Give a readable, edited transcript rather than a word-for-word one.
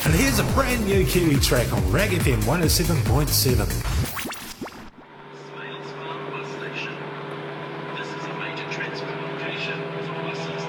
And here's a brand new Kiwi track on Rag FM 107.7. Smales Farm Bus Station. This is a major transport location for buses